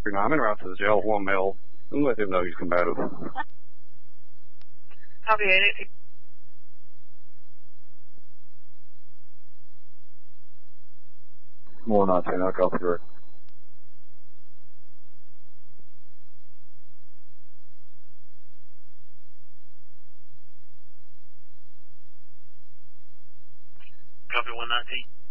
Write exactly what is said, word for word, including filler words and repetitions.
I'm en route to the jail, one male, and let him know he's combative. Copy eight. one nineteen, I'll copy direct. Copy one nineteen.